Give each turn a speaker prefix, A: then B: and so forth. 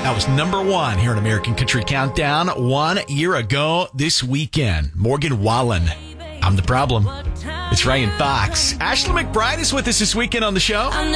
A: That was number one here in American Country Countdown 1 year ago this weekend. Morgan Wallen, I'm the Problem. It's Ray and Fox. Ashley McBride is with us this weekend on the show.